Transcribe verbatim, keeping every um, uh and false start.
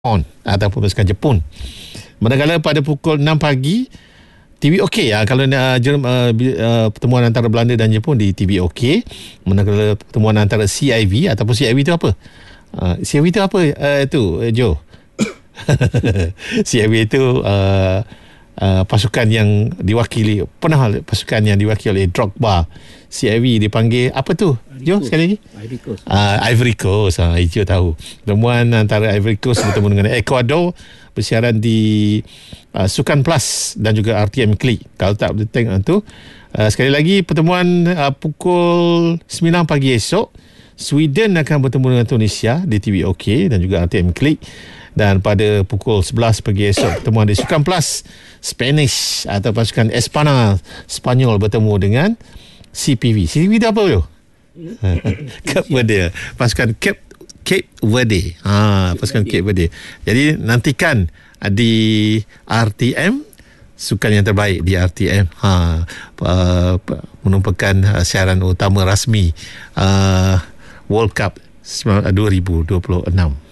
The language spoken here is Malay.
on ataupun pasukan Jepun. Manakala pada pukul enam pagi T V OK ya, kalau uh, jurum, uh, uh, pertemuan antara Belanda dan Jepun di T V OK. Manakala pertemuan antara C I V ataupun C I V itu apa? Uh, C I V itu apa uh, itu uh, Joe? C I V itu uh, uh, pasukan yang diwakili, pernah pasukan yang diwakili oleh Drogba. C I V dipanggil apa tu? Jo, sekali lagi. Ivory Coast. Uh, Ivory Coast. Ha, Ijo tahu. Pertemuan antara Ivory Coast bertemu dengan Ecuador bersiaran di uh, Sukan Plus dan juga R T M Klik. Kalau tak boleh tengok tu. Uh, sekali lagi pertemuan uh, pukul sembilan pagi esok, Sweden akan bertemu dengan Tunisia di T V OK dan juga R T M Klik. Dan pada pukul sebelas pagi esok pertemuan di Sukan Plus, Spanish atau pasukan Espanyol Spanyol bertemu dengan C P V. C P V itu apa tu? Cape Verde. Pasukan Cape Cape Verde. Ha, pasukan Cape Verde. Jadi nantikan di R T M, sukan yang terbaik di R T M. Ha, uh, merupakan uh, siaran utama rasmi uh, World Cup dua ribu dua puluh enam.